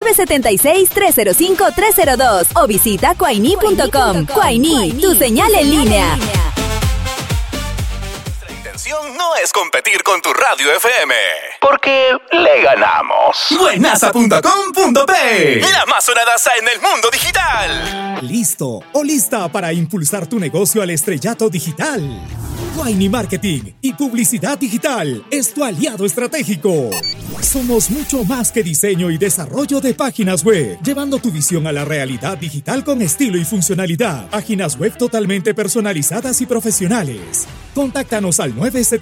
976-305-302 o visita quaini.com. Quaini, tu señal en línea. Nuestra intención no es competir con tu radio FM, porque le ganamos. Buenaza.com.pe, la más sonadaza en el mundo digital. ¿Listo o lista para impulsar tu negocio al estrellato digital? Quaini Marketing y Publicidad Digital es tu aliado estratégico. Somos mucho más que diseño y desarrollo de páginas web, llevando tu visión a la realidad digital con estilo y funcionalidad. Páginas web totalmente personalizadas y profesionales. Contáctanos al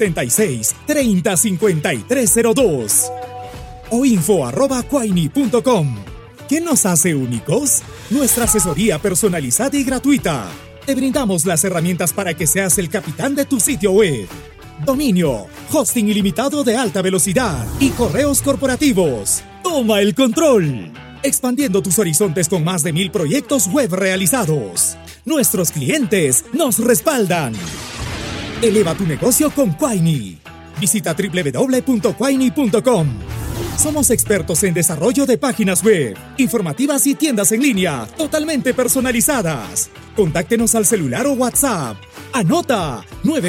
976-305302 o info@quaini.com. ¿Qué nos hace únicos? Nuestra asesoría personalizada y gratuita. Te brindamos las herramientas para que seas el capitán de tu sitio web. Dominio, hosting ilimitado de alta velocidad y correos corporativos. Toma el control. Expandiendo tus horizontes con más de 1000 proyectos web realizados. Nuestros clientes nos respaldan. Eleva tu negocio con Quaini. Visita www.quaini.com. Somos expertos en desarrollo de páginas web, informativas y tiendas en línea, totalmente personalizadas. Contáctenos al celular o WhatsApp. Anota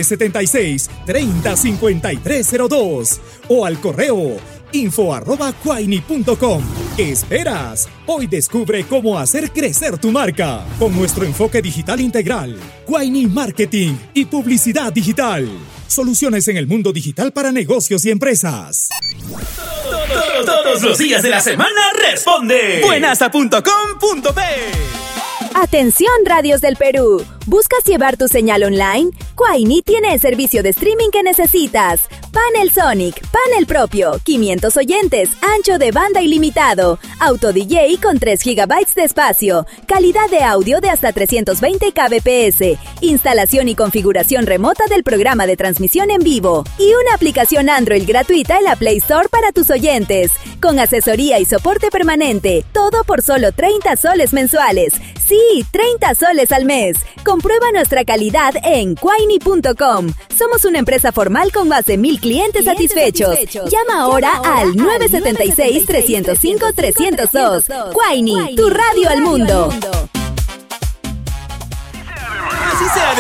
976-305302 o al correo info@quaini.com. ¿Qué esperas? Hoy descubre cómo hacer crecer tu marca con nuestro enfoque digital integral. Quaini Marketing y Publicidad Digital. Soluciones en el mundo digital para negocios y empresas. Todos los días de la semana responde Buenaza.com.pe. Atención, radios del Perú. ¿Buscas llevar tu señal online? Quaini tiene el servicio de streaming que necesitas. Panel Sonic, panel propio, 500 oyentes, ancho de banda ilimitado, auto DJ con 3 GB de espacio, calidad de audio de hasta 320 kbps, instalación y configuración remota del programa de transmisión en vivo y una aplicación Android gratuita en la Play Store para tus oyentes, con asesoría y soporte permanente, todo por solo 30 soles mensuales. Sí, 30 soles al mes. Comprueba nuestra calidad en quaini.com. Somos una empresa formal con más de 1000 clientes satisfechos. Llama ahora al 976-305-302. Quaini, tu radio al mundo.